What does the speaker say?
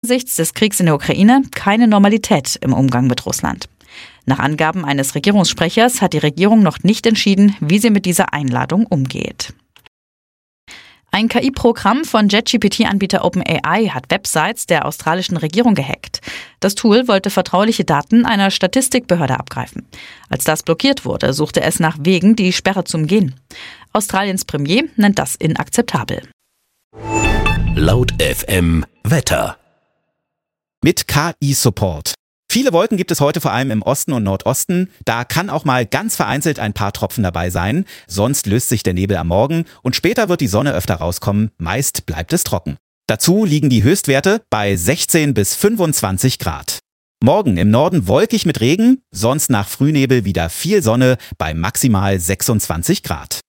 angesichts des Kriegs in der Ukraine keine Normalität im Umgang mit Russland. Nach Angaben eines Regierungssprechers hat die Regierung noch nicht entschieden, wie sie mit dieser Einladung umgeht. Ein KI-Programm von JetGPT-Anbieter OpenAI hat Websites der australischen Regierung gehackt. Das Tool wollte vertrauliche Daten einer Statistikbehörde abgreifen. Als das blockiert wurde, suchte es nach Wegen, die Sperre zu umgehen. Australiens Premier nennt das inakzeptabel. Laut FM Wetter. Mit KI-Support. Viele Wolken gibt es heute vor allem im Osten und Nordosten. Da kann auch mal ganz vereinzelt ein paar Tropfen dabei sein. Sonst löst sich der Nebel am Morgen und später wird die Sonne öfter rauskommen. Meist bleibt es trocken. Dazu liegen die Höchstwerte bei 16 bis 25 Grad. Morgen im Norden wolkig mit Regen, sonst nach Frühnebel wieder viel Sonne bei maximal 26 Grad.